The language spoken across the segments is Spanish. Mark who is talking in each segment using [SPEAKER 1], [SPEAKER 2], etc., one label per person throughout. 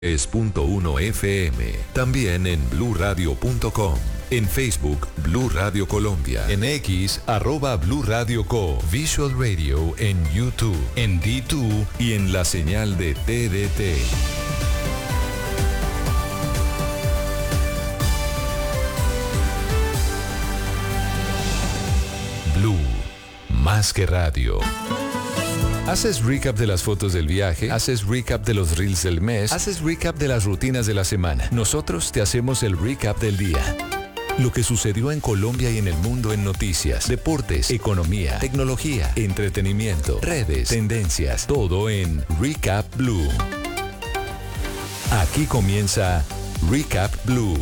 [SPEAKER 1] Es.1 FM, también en bluradio.com, en Facebook Blu Radio Colombia, en X @Blu Radio Co, Visual Radio en YouTube, en D2 y en la señal de TDT. Blue, más que radio. ¿Haces recap de las fotos del viaje? ¿Haces recap de los reels del mes? ¿Haces recap de las rutinas de la semana? Nosotros te hacemos el recap del día. Lo que sucedió en Colombia y en el mundo en noticias, deportes, economía, tecnología, entretenimiento, redes, tendencias, todo en Recap Blue. Aquí comienza Recap Blue.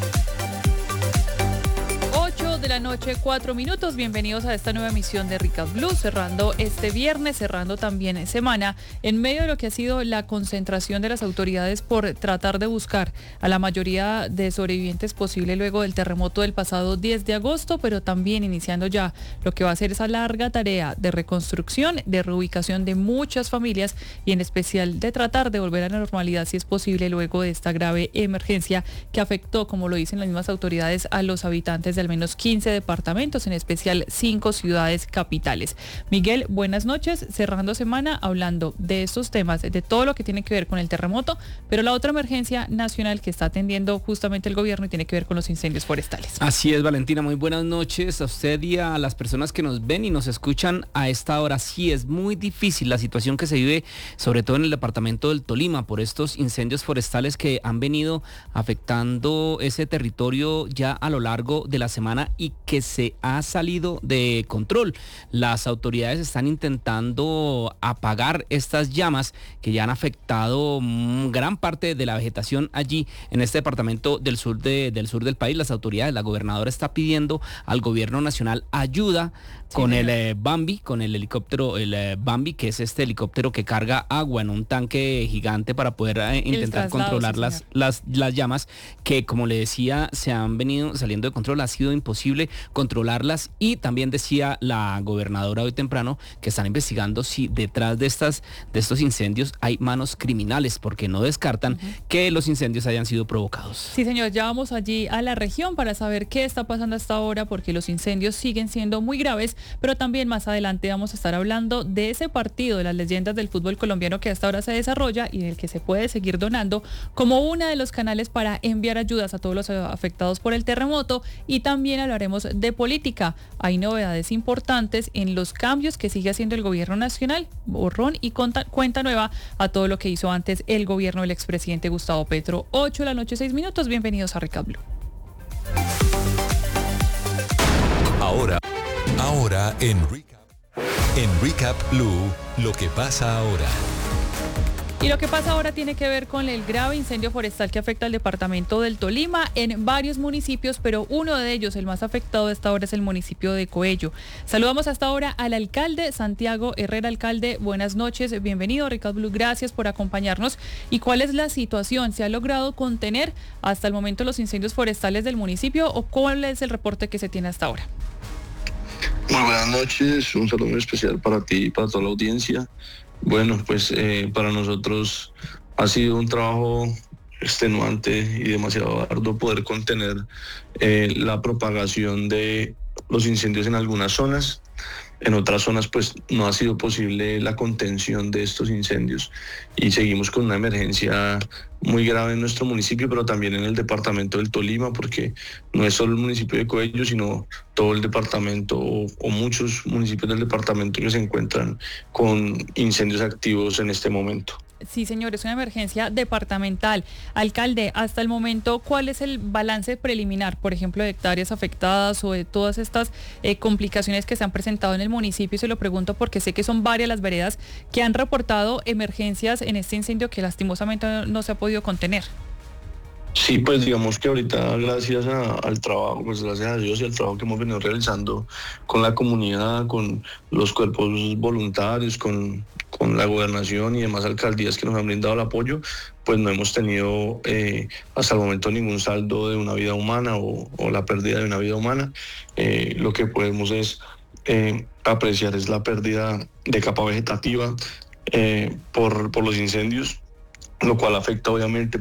[SPEAKER 2] 8:04 a.m. Bienvenidos a esta nueva emisión de Recap Blue, cerrando este viernes, cerrando también semana, en medio de lo que ha sido la concentración de las autoridades por tratar de buscar a la mayoría de sobrevivientes posible luego del terremoto del pasado 10 de agosto, pero también iniciando ya lo que va a ser esa larga tarea de reconstrucción, de reubicación de muchas familias y en especial de tratar de volver a la normalidad si es posible luego de esta grave emergencia que afectó, como lo dicen las mismas autoridades, a los habitantes de al menos 15 departamentos, en especial 5 ciudades capitales. Miguel, buenas noches, cerrando semana hablando de estos temas, de todo lo que tiene que ver con el terremoto, pero la otra emergencia nacional que está atendiendo justamente el gobierno y tiene que ver con los incendios forestales.
[SPEAKER 3] Así es, Valentina, muy buenas noches a usted y a las personas que nos ven y nos escuchan a esta hora. Sí, es muy difícil la situación que se vive, sobre todo en el departamento del Tolima, por estos incendios forestales que han venido afectando ese territorio ya a lo largo de la semana y que se ha salido de control. Las autoridades están intentando apagar estas llamas que ya han afectado gran parte de la vegetación allí en este departamento del sur del país. Las autoridades, la gobernadora está pidiendo al gobierno nacional ayuda con el Bambi, con el helicóptero, el Bambi, que es este helicóptero que carga agua en un tanque gigante para poder intentar controlar las llamas que, como le decía, se han venido saliendo de control. Ha sido imposible controlarlas y también decía la gobernadora hoy temprano que están investigando si detrás de estos incendios hay manos criminales, porque no descartan que los incendios hayan sido provocados.
[SPEAKER 2] Sí, señor, ya vamos allí a la región para saber qué está pasando hasta ahora, porque los incendios siguen siendo muy graves, pero también más adelante vamos a estar hablando de ese partido de las leyendas del fútbol colombiano que hasta ahora se desarrolla y en el que se puede seguir donando como uno de los canales para enviar ayudas a todos los afectados por el terremoto. Y también hablaremos de política. Hay novedades importantes en los cambios que sigue haciendo el gobierno nacional, borrón y cuenta nueva a todo lo que hizo antes el gobierno del expresidente Gustavo Petro. 8:06 a.m. Bienvenidos a Recap Blue.
[SPEAKER 1] Ahora en Recap Blue, lo que pasa ahora.
[SPEAKER 2] Y lo que pasa ahora tiene que ver con el grave incendio forestal que afecta al departamento del Tolima en varios municipios, pero uno de ellos, el más afectado de esta hora, es el municipio de Coello. Saludamos hasta ahora al alcalde Santiago Herrera. Alcalde, buenas noches, bienvenido a Recap Blue, gracias por acompañarnos. ¿Y cuál es la situación? ¿Se ha logrado contener hasta el momento los incendios forestales del municipio o cuál es el reporte que se tiene hasta ahora?
[SPEAKER 4] Muy buenas noches, un saludo muy especial para ti y para toda la audiencia. Bueno, pues para nosotros ha sido un trabajo extenuante y demasiado arduo poder contener la propagación de los incendios en algunas zonas. En otras zonas pues no ha sido posible la contención de estos incendios y seguimos con una emergencia muy grave en nuestro municipio, pero también en el departamento del Tolima, porque no es solo el municipio de Coello, sino todo el departamento o muchos municipios del departamento que se encuentran con incendios activos en este momento.
[SPEAKER 2] Sí, señor, es una emergencia departamental. Alcalde, hasta el momento, ¿cuál es el balance preliminar, por ejemplo, de hectáreas afectadas o de todas estas complicaciones que se han presentado en el municipio? Se lo pregunto porque sé que son varias las veredas que han reportado emergencias en este incendio que lastimosamente no se ha podido contener.
[SPEAKER 4] Sí, pues digamos que ahorita gracias al trabajo, pues gracias a Dios y al trabajo que hemos venido realizando con la comunidad, con los cuerpos voluntarios, con la gobernación y demás alcaldías que nos han brindado el apoyo, pues no hemos tenido hasta el momento ningún saldo de una vida humana o la pérdida de una vida humana. Lo que podemos es apreciar es la pérdida de capa vegetativa por los incendios. lo cual afecta obviamente